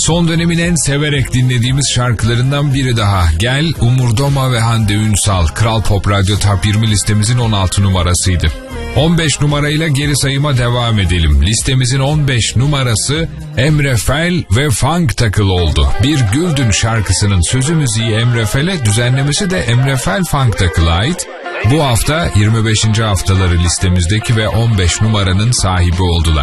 Son dönemin en severek dinlediğimiz şarkılarından biri daha. Gel, Umur Doma ve Hande Ünsal, Kral Pop Radyo Top 20 listemizin 16 numarasıydı. 15 numarayla geri sayıma devam edelim. Listemizin 15 numarası Emre Fel ve Funk Takıl oldu. Bir Güldün şarkısının sözü müziği Emre Fel'e, düzenlemesi de Emre Fel Funk Takıl'a ait. Bu hafta 25. haftaları listemizdeki ve 15 numaranın sahibi oldular.